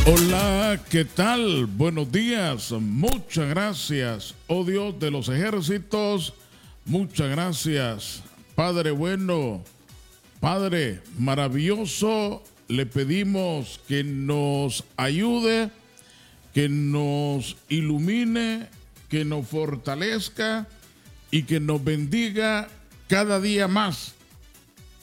Hola, ¿qué tal? Buenos días, muchas gracias, oh Dios de los ejércitos, muchas gracias, Padre bueno, Padre maravilloso, le pedimos que nos ayude, que nos ilumine, que nos fortalezca y que nos bendiga cada día más.